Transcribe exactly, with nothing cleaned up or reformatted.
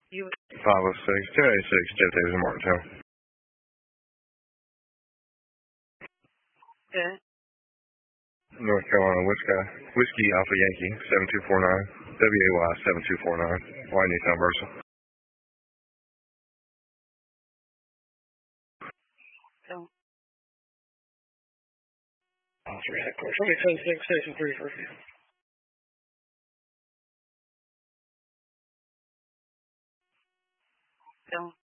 You five oh six, two eighty-six, Jeff Davis in Martintown. okay? North Carolina Whiskey, Whiskey Alpha Yankee, seven two four nine, W A Y seven two four nine, Why Newtown Versa. So, Oh, three headquarters. Let me ten six, station three for you. so.